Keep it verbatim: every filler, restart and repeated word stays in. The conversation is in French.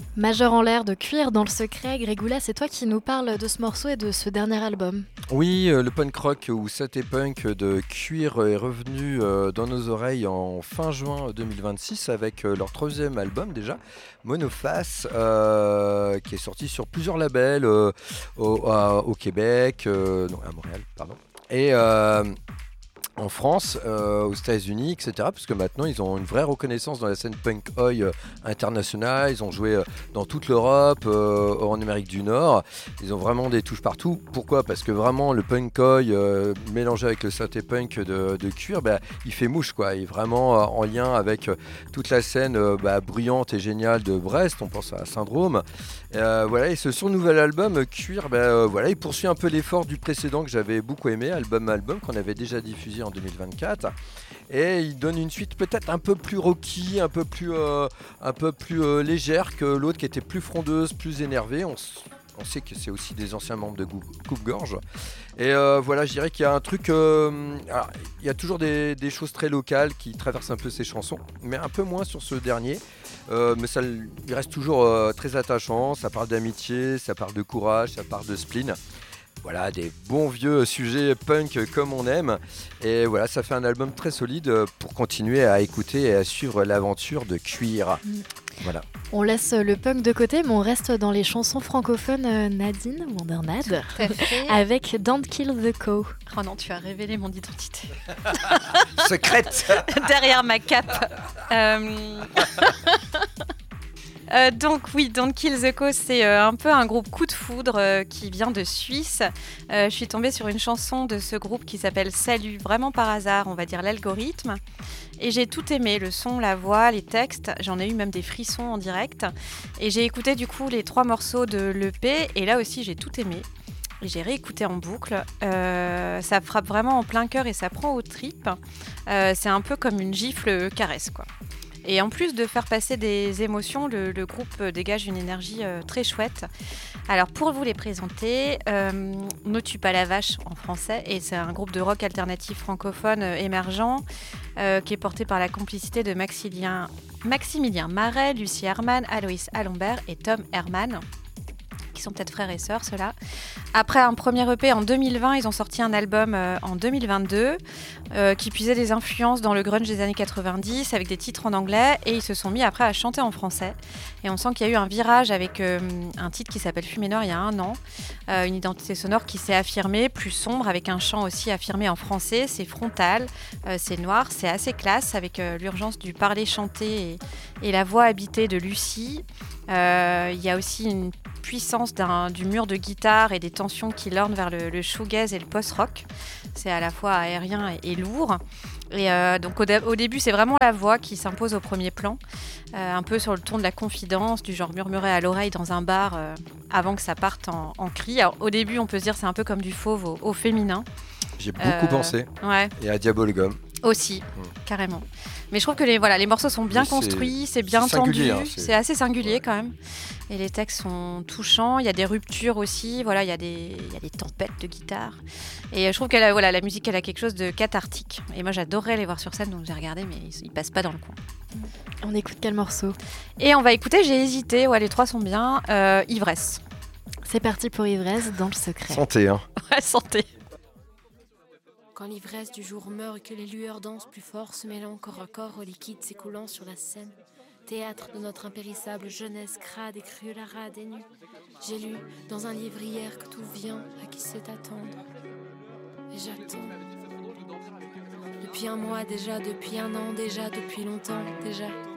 Majeur en l'air de Cuir dans le secret, Grégoulas, c'est toi qui nous parles de ce morceau et de ce dernier album. Oui, euh, le punk rock ou saté punk de Cuir est revenu euh, dans nos oreilles en fin juin deux mille vingt-six avec euh, leur troisième album déjà, Monoface, euh, qui est sorti sur plusieurs labels euh, au, à- au Québec, euh, non à Montréal, pardon. Et euh, en France, euh, aux États-Unis, et cetera. Parce que maintenant, ils ont une vraie reconnaissance dans la scène punk oi euh, internationale. Ils ont joué euh, dans toute l'Europe, euh, en Amérique du Nord. Ils ont vraiment des touches partout. Pourquoi ? Parce que vraiment, le punk oi euh, mélangé avec le synthé punk de, de Cuir, bah, il fait mouche, quoi. Il est vraiment euh, en lien avec euh, toute la scène euh, bah, bruyante et géniale de Brest. On pense à Syndrome. Euh, voilà, et ce son nouvel album, Cuir, bah, euh, voilà, il poursuit un peu l'effort du précédent que j'avais beaucoup aimé, album album qu'on avait déjà diffusé en deux mille vingt-quatre, et il donne une suite peut-être un peu plus rocky, un peu plus, euh, un peu plus euh, légère que l'autre qui était plus frondeuse, plus énervée. On, s- on sait que c'est aussi des anciens membres de Gou- Coupe-Gorge. Et euh, voilà, je dirais qu'il y a un truc. euh, alors, il y a toujours des, des choses très locales qui traversent un peu ces chansons, mais un peu moins sur ce dernier. Euh, mais ça, il reste toujours euh, très attachant. Ça parle d'amitié, ça parle de courage, ça parle de spleen. Voilà, des bons vieux sujets punk comme on aime. Et voilà, ça fait un album très solide pour continuer à écouter et à suivre l'aventure de Cuir. Mm. Voilà. On laisse le punk de côté, mais on reste dans les chansons francophones, euh, Nadine, Wondernad, Tout à fait. avec Don't Kill the Co. Oh non, tu as révélé mon identité. Secrète. Derrière ma cape. Euh... Euh, donc oui, Don't Kill the Cause, c'est euh, un peu un groupe coup de foudre euh, qui vient de Suisse. Euh, je suis tombée sur une chanson de ce groupe qui s'appelle Salut, vraiment par hasard, on va dire l'algorithme. Et j'ai tout aimé, le son, la voix, les textes. J'en ai eu même des frissons en direct. Et j'ai écouté du coup les trois morceaux de l'E P et là aussi j'ai tout aimé. Et j'ai réécouté en boucle. Euh, ça frappe vraiment en plein cœur et ça prend aux tripes. Euh, c'est un peu comme une gifle caresse, quoi. Et en plus de faire passer des émotions, le, le groupe dégage une énergie euh, très chouette. Alors pour vous les présenter, euh, Ne tue pas la vache en français, et c'est un groupe de rock alternatif francophone euh, émergent euh, qui est porté par la complicité de Maximilien, Maximilien Marais, Lucie Hermann, Aloïs Alombert et Tom Herman, qui sont peut-être frères et sœurs, ceux-là. Après un premier E P en deux mille vingt, ils ont sorti un album euh, en deux mille vingt-deux euh, qui puisait des influences dans le grunge des années quatre-vingt-dix avec des titres en anglais, et ils se sont mis après à chanter en français. Et on sent qu'il y a eu un virage avec euh, un titre qui s'appelle Fumée Noire il y a un an, euh, une identité sonore qui s'est affirmée, plus sombre, avec un chant aussi affirmé en français. C'est frontal, euh, c'est noir, c'est assez classe, avec euh, l'urgence du parler chanté et, et la voix habitée de Lucie. Euh, Il y a aussi une puissance d'un, du mur de guitare et des tensions qui lornent vers le, le shoegaze et le post-rock. C'est à la fois aérien et, et lourd. Et euh, donc au, dé- au début, c'est vraiment la voix qui s'impose au premier plan, euh, un peu sur le ton de la confidence, du genre murmurer à l'oreille dans un bar euh, avant que ça parte en, en cri. Alors, au début, on peut se dire c'est un peu comme du fauve au, au féminin. J'ai beaucoup Euh, pensé. Ouais, Et à Diabologum. aussi, Mm. carrément. Mais je trouve que les, voilà, les morceaux sont bien Mais c'est- construits, c'est bien c'est singulier, tendu, hein, c'est- c'est assez singulier Ouais. quand même. Et les textes sont touchants, il y a des ruptures aussi, voilà, il y a des, il y a des tempêtes de guitare. Et je trouve que la, voilà, la musique, elle a quelque chose de cathartique. Et moi, j'adorerais les voir sur scène, donc j'ai regardé, mais ils, ils passent pas dans le coin. On écoute quel morceau ? Et on va écouter, j'ai hésité, ouais, les trois sont bien, euh, Ivresse. C'est parti pour Ivresse dans le secret. Santé, hein. Ouais, santé. Quand l'ivresse du jour meurt et que les lueurs dansent plus fort, se mêlant corps à corps aux liquides s'écoulant sur la scène. Théâtre de notre impérissable jeunesse crade et crue, la rade et nue. J'ai lu dans un livre hier que tout vient à qui sait attendre. Et j'attends. Depuis un mois déjà, depuis un an déjà, depuis longtemps déjà.